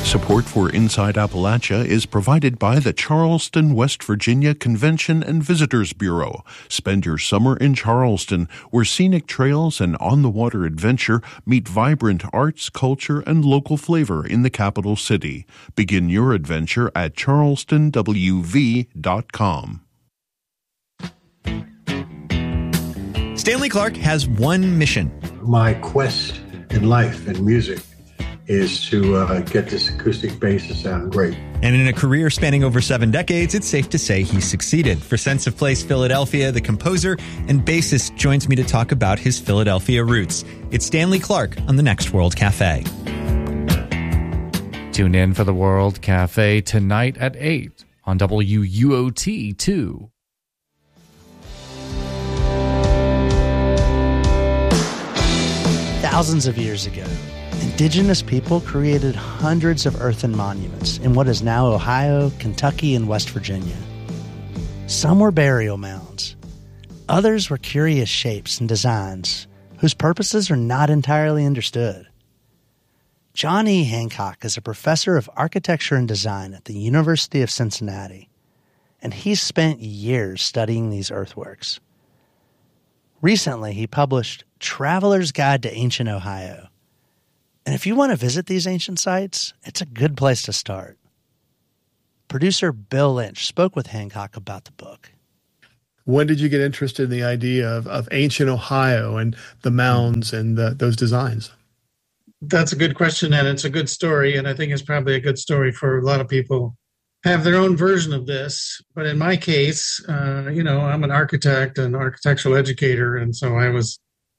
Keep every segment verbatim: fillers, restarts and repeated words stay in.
Support for Inside Appalachia is provided by the Charleston, West Virginia Convention and Visitors Bureau. Spend your summer in Charleston, where scenic trails and on-the-water adventure meet vibrant arts, culture, and local flavor in the capital city. Begin your adventure at charleston w v dot com. Stanley Clarke has one mission. My quest in life and music is to uh, get this acoustic bass to sound great. And in a career spanning over seven decades, it's safe to say he's succeeded. For Sense of Place Philadelphia, the composer and bassist joins me to talk about his Philadelphia roots. It's Stanley Clarke on the Next World Cafe. Tune in for the World Cafe tonight at eight on W U O T two. Thousands of years ago, indigenous people created hundreds of earthen monuments in what is now Ohio, Kentucky, and West Virginia. Some were burial mounds. Others were curious shapes and designs whose purposes are not entirely understood. John E. Hancock is a professor of architecture and design at the University of Cincinnati, and he's spent years studying these earthworks. Recently, he published Traveler's Guide to Ancient Ohio. And if you want to visit these ancient sites, it's a good place to start. Producer Bill Lynch spoke with Hancock about the book. When did you get interested in the idea of, of ancient Ohio and the mounds and the, those designs? That's a good question, and it's a good story, and I think it's probably a good story for a lot of people. Have their own version of this, but in my case, uh, you know, I'm an architect and architectural educator, and so I was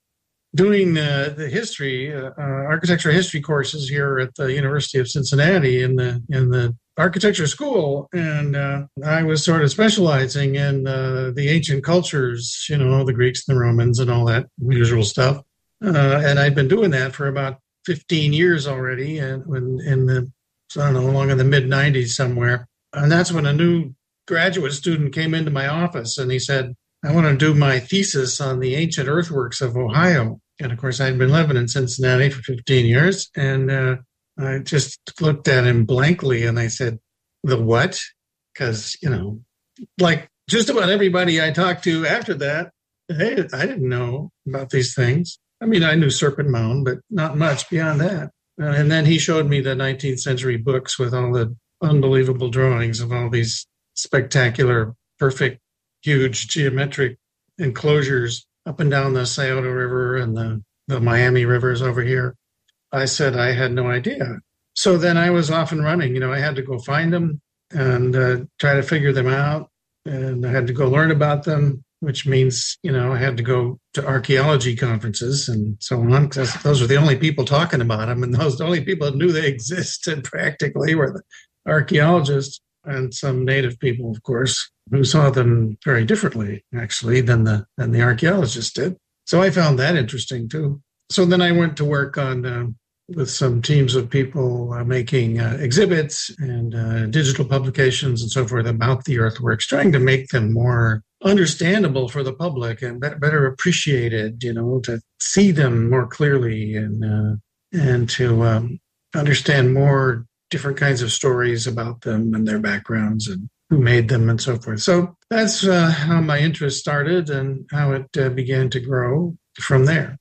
doing uh, the history, uh, uh, architecture history courses here at the University of Cincinnati in the in the architecture school, and uh, I was sort of specializing in uh, the ancient cultures, you know, the Greeks and the Romans and all that usual stuff, uh, and I'd been doing that for about fifteen years already, and when in the I don't know, along in the mid nineties somewhere. And that's when a new graduate student came into my office and he said, I want to do my thesis on the ancient earthworks of Ohio. And of course, I'd been living in Cincinnati for fifteen years. And uh, I just looked at him blankly and I said, the what? Because, you know, like just about everybody I talked to after that, hey, I didn't know about these things. I mean, I knew Serpent Mound, but not much beyond that. Uh, and then he showed me the nineteenth century books with all the unbelievable drawings of all these spectacular, perfect, huge geometric enclosures up and down the Scioto River and the, the Miami rivers over here. I said I had no idea. So then I was off and running. You know, I had to go find them and uh, try to figure them out. And I had to go learn about them, which means, you know, I had to go to archaeology conferences and so on, because those were the only people talking about them. And those the only people that knew they existed practically were the archaeologists and some native people, of course, who saw them very differently, actually, than the than the archaeologists did. So I found that interesting, too. So then I went to work on uh, with some teams of people uh, making uh, exhibits and uh, digital publications and so forth about the earthworks, trying to make them more understandable for the public and better appreciated, you know, to see them more clearly and uh, and to um, understand more different kinds of stories about them and their backgrounds and who made them and so forth. So that's uh, how my interest started and how it uh, began to grow from there.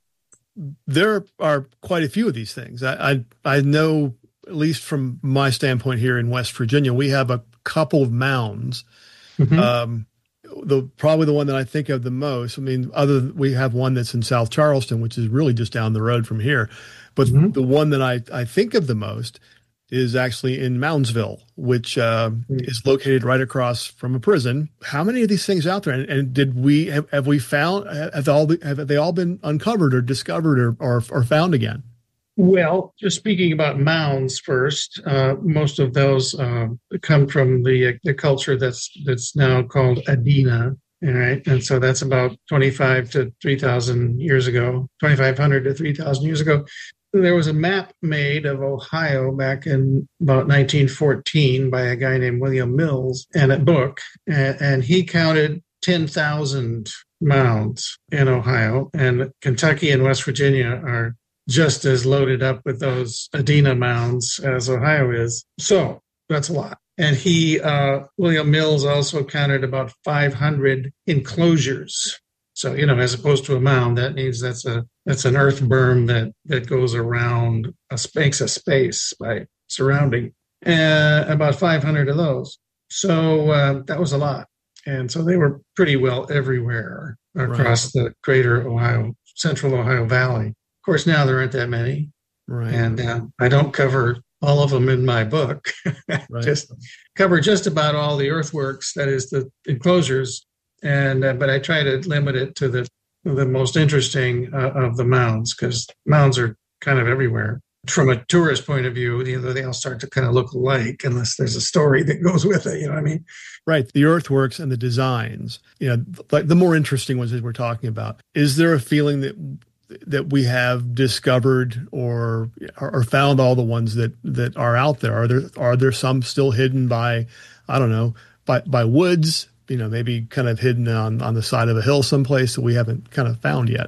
There are quite a few of these things. I, I I know, at least from my standpoint here in West Virginia, we have a couple of mounds. Mm-hmm. Um, the probably the one that I think of the most. I mean, other than, we have one that's in South Charleston, which is really just down the road from here. But mm-hmm. the one that I, I think of the most is actually in Moundsville, which uh, mm-hmm. is located right across from a prison. How many of these things out there? And, and did we have, have we found have all have they all been uncovered or discovered or or, or found again? Well, just speaking about mounds first, uh, most of those uh, come from the the culture that's that's now called Adena, all right? And so that's about twenty-five to three thousand years ago, twenty-five hundred to three thousand years ago. There was a map made of Ohio back in about nineteen fourteen by a guy named William Mills, and a book, and, and he counted ten thousand mounds in Ohio, and Kentucky and West Virginia are just as loaded up with those Adena mounds as Ohio is. So that's a lot. And he, uh, William Mills, also counted about five hundred enclosures. So, you know, as opposed to a mound, that means that's a that's an earth berm that that goes around a makes a space by surrounding, uh, about five hundred of those. So uh, that was a lot. And so they were pretty well everywhere across right. the greater Ohio, central Ohio Valley. Of course, now there aren't that many. Right. And uh, I don't cover all of them in my book. Right. Just cover just about all the earthworks, that is the enclosures. And uh, but I try to limit it to the the most interesting uh, of the mounds, because mounds are kind of everywhere. From a tourist point of view, you know, they all start to kind of look alike unless there's a story that goes with it. You know what I mean? Right. The earthworks and the designs, you know, like the more interesting ones that we're talking about. Is there a feeling that that we have discovered or or found all the ones that, that are out there? Are there are there some still hidden by, I don't know, by by woods? You know, maybe kind of hidden on, on the side of a hill someplace that we haven't kind of found yet?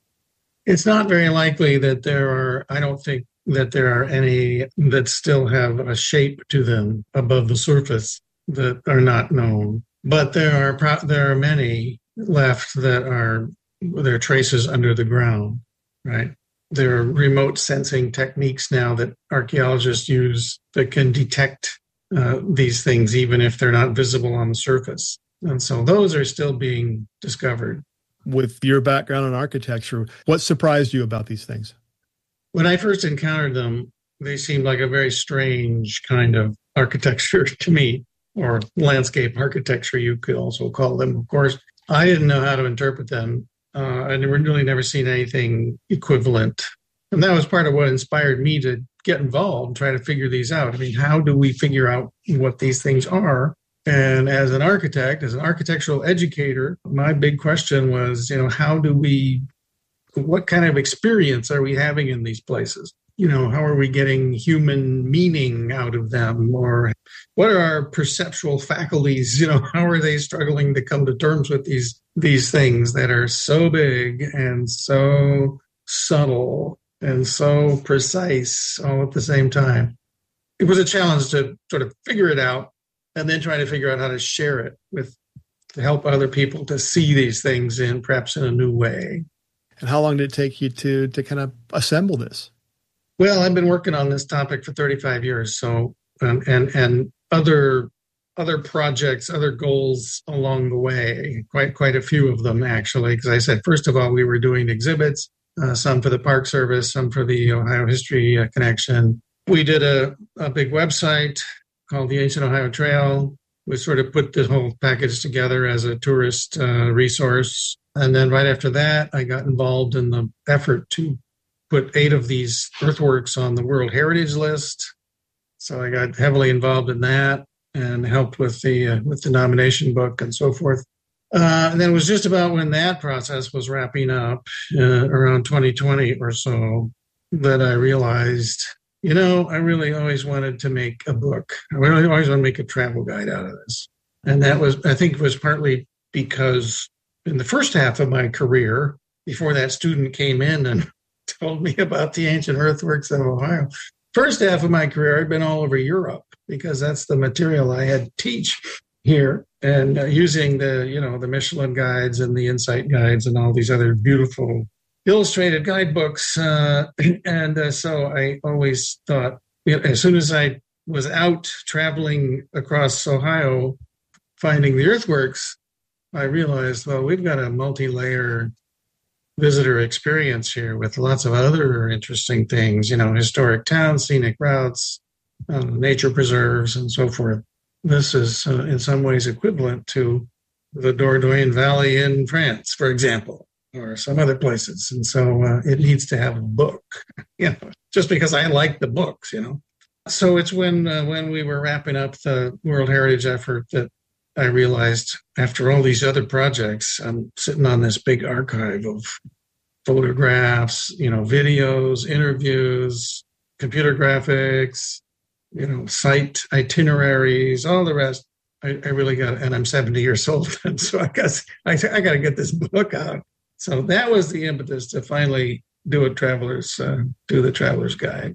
It's not very likely that there are, I don't think that there are any that still have a shape to them above the surface that are not known. But there are there are many left that are, there are traces under the ground, right? There are remote sensing techniques now that archaeologists use that can detect Uh, these things, even if they're not visible on the surface. And so those are still being discovered. With your background in architecture, what surprised you about these things? When I first encountered them, they seemed like a very strange kind of architecture to me, or landscape architecture, you could also call them. Of course, I didn't know how to interpret them. Uh, I'd really never seen anything equivalent. And that was part of what inspired me to get involved and try to figure these out. I mean, how do we figure out what these things are? And as an architect, as an architectural educator, my big question was, you know, how do we, what kind of experience are we having in these places? You know, how are we getting human meaning out of them? Or what are our perceptual faculties? You know, how are they struggling to come to terms with these, these things that are so big and so subtle and so precise all at the same time? It was a challenge to sort of figure it out and then try to figure out how to share it with, to help other people to see these things in perhaps in a new way. And how long did it take you to to kind of assemble this? Well, I've been working on this topic for thirty-five years. So, and and, and other other projects, other goals along the way, quite quite a few of them actually. Because I said, first of all, we were doing exhibits. Uh, some for the Park Service, some for the Ohio History uh, Connection. We did a, a big website called the Ancient Ohio Trail. We sort of put the whole package together as a tourist uh, resource. And then right after that, I got involved in the effort to put eight of these earthworks on the World Heritage List. So I got heavily involved in that and helped with the uh, with the nomination book and so forth. Uh, and then it was just about when that process was wrapping up, uh, around twenty twenty or so, that I realized, you know, I really always wanted to make a book. I really always want to make a travel guide out of this. And that was, I think, was partly because in the first half of my career, before that student came in and told me about the ancient earthworks of Ohio, first half of my career, I'd been all over Europe because that's the material I had to teach here. And uh, using the, you know, the Michelin guides and the Insight guides and all these other beautiful illustrated guidebooks. Uh, and uh, so I always thought, you know, as soon as I was out traveling across Ohio, finding the earthworks, I realized, well, we've got a multi-layer visitor experience here with lots of other interesting things, you know, historic towns, scenic routes, uh, nature preserves, and so forth. This is uh, in some ways equivalent to the Dordogne Valley in France, for example, or some other places. And so uh, it needs to have a book, you know, just because I like the books, you know. So it's when uh, when we were wrapping up the World Heritage effort that I realized, after all these other projects, I'm sitting on this big archive of photographs, you know, videos, interviews, computer graphics, you know, site itineraries, all the rest. I, I really got, and I'm seventy years old, and so I guess I, I got to get this book out. So that was the impetus to finally do a traveler's uh, do the traveler's guide.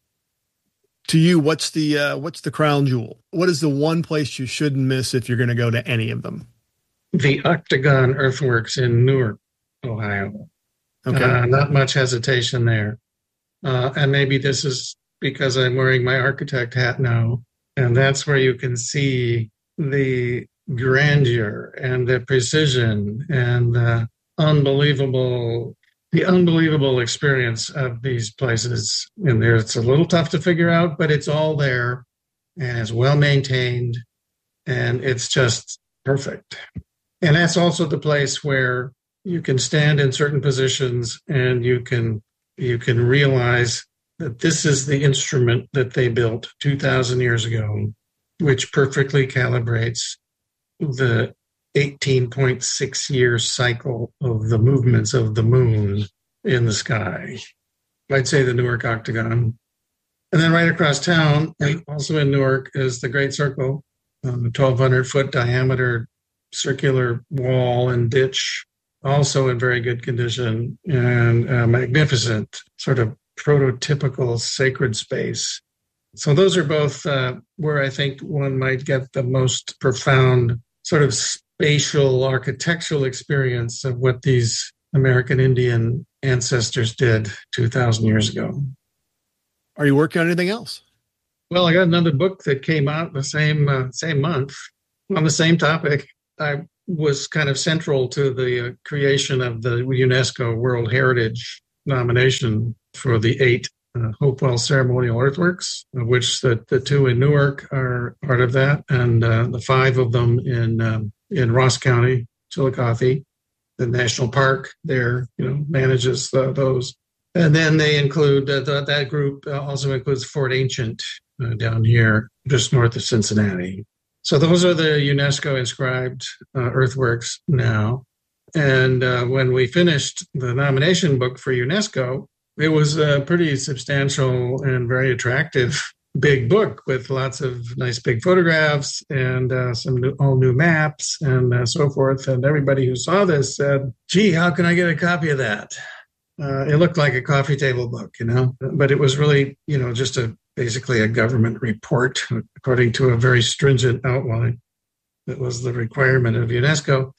To you, what's the uh, what's the crown jewel? What is the one place you shouldn't miss if you're going to go to any of them? The Octagon Earthworks in Newark, Ohio. Okay, uh, not much hesitation there, uh, and maybe this is because I'm wearing my architect hat now, and that's where you can see the grandeur and the precision and the unbelievable, the unbelievable experience of these places in there. It's a little tough to figure out, but it's all there and it's well maintained and it's just perfect. And that's also the place where you can stand in certain positions and you can you can realize that this is the instrument that they built two thousand years ago, which perfectly calibrates the eighteen point six year cycle of the movements of the moon in the sky. I'd say the Newark Octagon. And then right across town, also in Newark, is the Great Circle, a twelve hundred foot diameter circular wall and ditch, also in very good condition and a magnificent sort of prototypical sacred space. So those are both uh, where I think one might get the most profound sort of spatial architectural experience of what these American Indian ancestors did two thousand years ago. Are you working on anything else? Well, I got another book that came out the same uh, same month on the same topic. I was kind of central to the uh, creation of the UNESCO World Heritage nomination for the eight uh, Hopewell ceremonial earthworks, of which the, the two in Newark are part of that, and uh, the five of them in um, in Ross County, Chillicothe. The national park there, you know, manages the, those. And then they include, uh, the, that group also includes Fort Ancient uh, down here, just north of Cincinnati. So those are the UNESCO inscribed uh, earthworks now. And uh, when we finished the nomination book for UNESCO, it was a pretty substantial and very attractive big book with lots of nice big photographs and uh, some new, all new maps and uh, so forth. And everybody who saw this said, gee, how can I get a copy of that? Uh, it looked like a coffee table book, you know, but it was really, you know, just a basically a government report according to a very stringent outline. That was the requirement of UNESCO.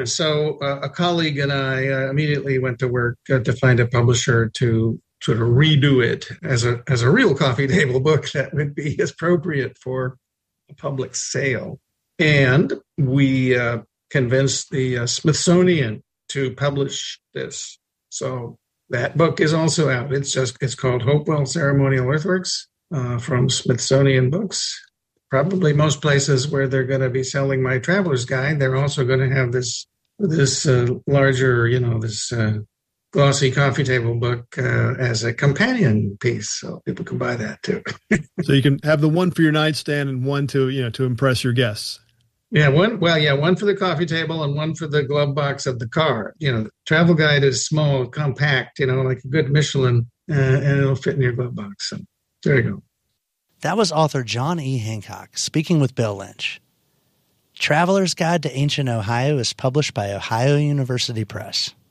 So uh, a colleague and I uh, immediately went to work uh, to find a publisher to sort of redo it as a as a real coffee table book that would be appropriate for a public sale. And we uh, convinced the uh, Smithsonian to publish this. So that book is also out. It's just it's called Hopewell Ceremonial Earthworks uh, from Smithsonian Books. Probably most places where they're going to be selling my traveler's guide, they're also going to have this this uh, larger, you know, this uh, glossy coffee table book uh, as a companion piece, so people can buy that too. So you can have the one for your nightstand and one to, you know, to impress your guests. Yeah, one. Well, yeah, one for the coffee table and one for the glove box of the car. You know, the travel guide is small, compact, you know, like a good Michelin, uh, and it'll fit in your glove box. So there you go. That was author John E. Hancock speaking with Bill Lynch. Traveler's Guide to Ancient Ohio is published by Ohio University Press.